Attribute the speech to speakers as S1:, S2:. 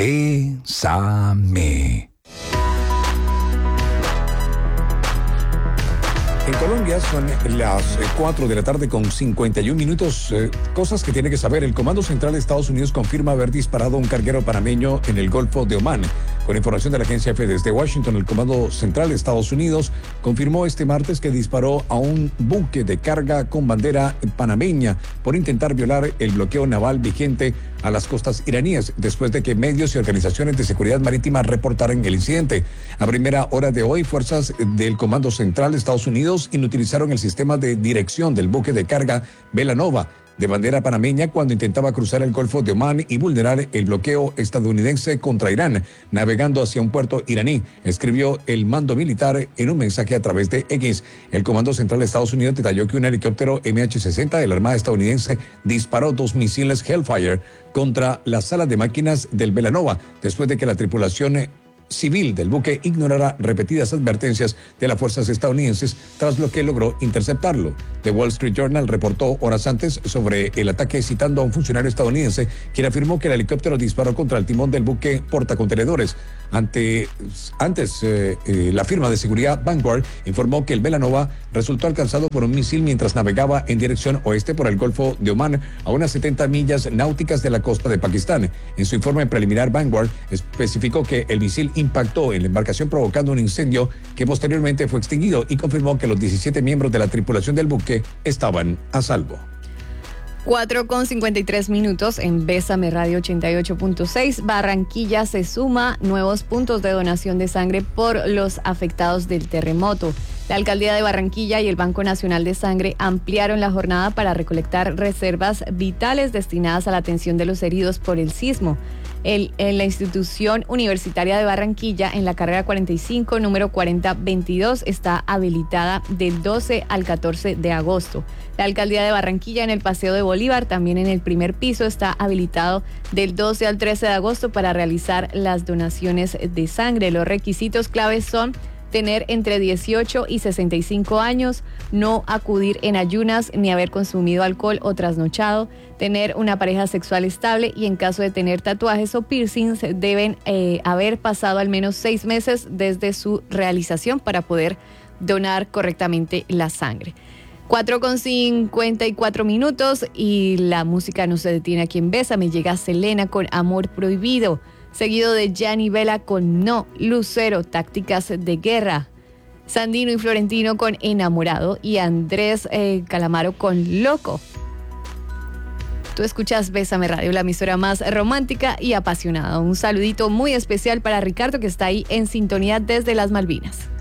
S1: Bésame. En Colombia son las 4 de la tarde con 51 minutos. Cosas que tiene que saber. El Comando Central de Estados Unidos confirma haber disparado a un carguero panameño en el Golfo de Omán. Con información de la agencia EFE desde Washington, el Comando Central de Estados Unidos confirmó este martes que disparó a un buque de carga con bandera panameña por intentar violar el bloqueo naval vigente a las costas iraníes, después de que medios y organizaciones de seguridad marítima reportaran el incidente. A primera hora de hoy, fuerzas del Comando Central de Estados Unidos inutilizaron el sistema de dirección del buque de carga Belanova de bandera panameña cuando intentaba cruzar el Golfo de Omán y vulnerar el bloqueo estadounidense contra Irán, navegando hacia un puerto iraní, escribió el mando militar en un mensaje a través de X. El Comando Central de Estados Unidos detalló que un helicóptero MH-60 de la Armada estadounidense disparó 2 misiles Hellfire contra la sala de máquinas del Belanova, después de que la tripulación civil del buque ignorara repetidas advertencias de las fuerzas estadounidenses, tras lo que logró interceptarlo. The Wall Street Journal reportó horas antes sobre el ataque, citando a un funcionario estadounidense quien afirmó que el helicóptero disparó contra el timón del buque portacontenedores. Antes, la firma de seguridad Vanguard informó que el Belanova resultó alcanzado por un misil mientras navegaba en dirección oeste por el Golfo de Omán, a unas 70 millas náuticas de la costa de Pakistán. En su informe preliminar, Vanguard especificó que el misil impactó en la embarcación provocando un incendio que posteriormente fue extinguido, y confirmó que los 17 miembros de la tripulación del buque estaban a salvo.
S2: 4:53 en Bésame Radio 88.6. Barranquilla se suma nuevos puntos de donación de sangre por los afectados del terremoto. La Alcaldía de Barranquilla y el Banco Nacional de Sangre ampliaron la jornada para recolectar reservas vitales destinadas a la atención de los heridos por el sismo. En la institución universitaria de Barranquilla, en la carrera 45, número 4022, está habilitada del 12 al 14 de agosto. La Alcaldía de Barranquilla, en el Paseo de Bolívar, también en el primer piso, está habilitado del 12 al 13 de agosto para realizar las donaciones de sangre. Los requisitos claves son tener entre 18 y 65 años, no acudir en ayunas ni haber consumido alcohol o trasnochado, tener una pareja sexual estable, y en caso de tener tatuajes o piercings deben haber pasado al menos 6 meses desde su realización para poder donar correctamente la sangre. 4:54 y la música no se detiene aquí en Bésame. Llega Selena con Amor Prohibido, seguido de Gianni Vela con No, Lucero, Tácticas de Guerra, Sandino y Florentino con Enamorado y Andrés Calamaro con Loco. Tú escuchas Bésame Radio, la emisora más romántica y apasionada. Un saludito muy especial para Ricardo, que está ahí en sintonía desde las Malvinas.